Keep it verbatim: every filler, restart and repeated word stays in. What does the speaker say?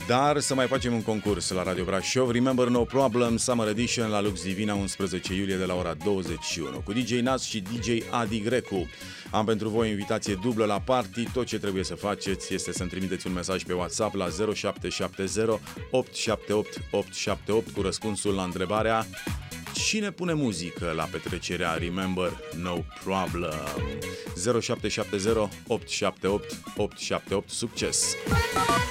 Dar să mai facem un concurs la Radio Brașov. Remember No Problem, Summer Edition la Lux Divina, unsprezece iulie de la ora douăzeci și unu. Cu D J Nas și D J Adi Grecu. Am pentru voi o invitație dublă la party. Tot ce trebuie să faceți este să-mi trimiteți un mesaj pe WhatsApp la zero șapte șapte zero opt șapte opt opt șapte opt cu răspunsul la întrebarea: cine pune muzică la petrecerea Remember No Problem? zero șapte șapte zero opt șapte opt opt șapte opt. Succes!